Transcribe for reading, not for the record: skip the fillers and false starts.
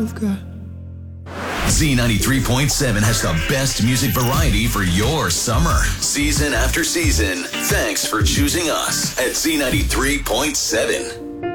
I've got. Z93.7 has the best music variety for your summer, season after season. Thanks for choosing us at Z93.7.